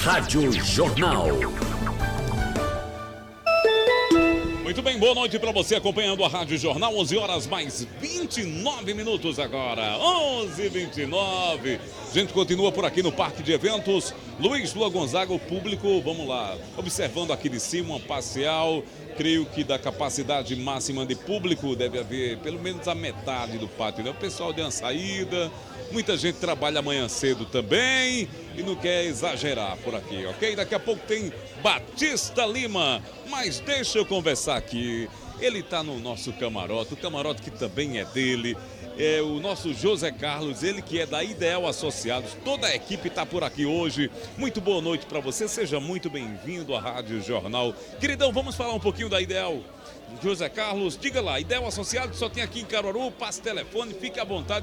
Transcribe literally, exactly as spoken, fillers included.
Rádio Jornal. Muito bem, boa noite para você acompanhando a Rádio Jornal, onze horas mais vinte e nove minutos agora, onze e vinte e nove. A gente continua por aqui no Parque de Eventos Luiz Lua Gonzaga, o público, vamos lá, observando aqui de cima uma parcial. Creio que da capacidade máxima de público deve haver pelo menos a metade do pátio, né? O pessoal deu uma saída, muita gente trabalha amanhã cedo também e não quer exagerar por aqui, ok? Daqui a pouco tem Batista Lima, mas deixa eu conversar aqui. Ele está no nosso camarote, o camarote que também é dele. É o nosso José Carlos, ele que é da Ideal Associados, toda a equipe está por aqui hoje. Muito boa noite para você, seja muito bem-vindo à Rádio Jornal. Queridão, vamos falar um pouquinho da Ideal. José Carlos, diga lá, Ideal Associados só tem aqui em Caruaru, passe telefone, fique à vontade.